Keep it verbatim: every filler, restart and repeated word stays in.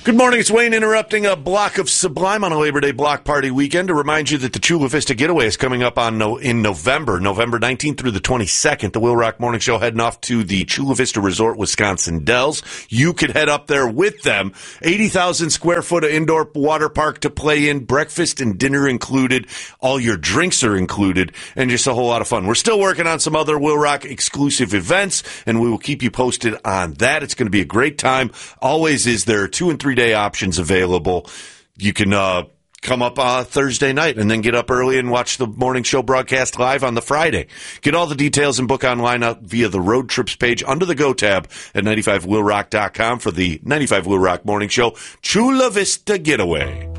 Good morning. It's Wayne interrupting a block of Sublime on a Labor Day block party weekend to remind you that the Chula Vista Getaway is coming up on no, in November, November nineteenth through the twenty-second. The Will Rock Morning Show heading off to the Chula Vista Resort, Wisconsin Dells. You could head up there with them. eighty thousand square foot of indoor water park to play in, breakfast and dinner included. All your drinks are included, and just a whole lot of fun. We're still working on some other Will Rock exclusive events, and we will keep you posted on that. It's going to be a great time. Always is. There are two and three day options available. You can uh, come up uh, Thursday night and then get up early and watch the morning show broadcast live on the Friday. Get all the details and book online out via the road trips page under the Go tab at ninety-five will rock dot com for the ninety-five Will Rock Morning Show Chula Vista Getaway.